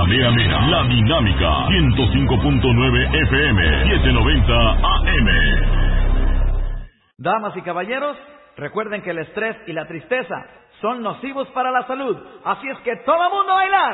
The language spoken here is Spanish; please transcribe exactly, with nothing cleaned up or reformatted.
Marea, La Dinámica, ciento cinco punto nueve F M, setecientos noventa A M. Damas y caballeros, recuerden que el estrés y la tristeza son nocivos para la salud. Así es que todo mundo a bailar.